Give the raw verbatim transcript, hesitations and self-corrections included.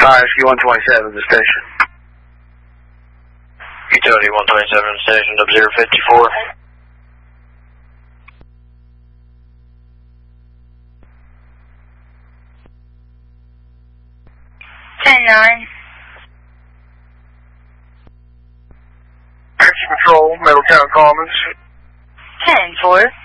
Firesky one twenty-seven, the station. Utility one twenty-seven, station, up zero fifty-four. ten nine. Action Control, Middletown Commons. ten four.